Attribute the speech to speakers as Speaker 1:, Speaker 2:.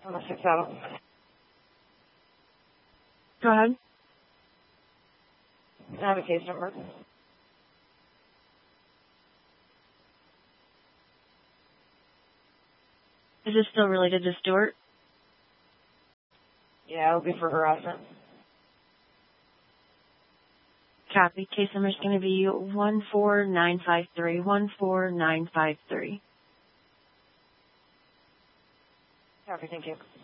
Speaker 1: On the 6-7.
Speaker 2: Go ahead.
Speaker 1: I have a case number.
Speaker 2: Is this still related to Stewart?
Speaker 1: Yeah, it'll be for harassment.
Speaker 2: Copy. Case number is going to be 14953. 14953.
Speaker 1: Copy, thank you.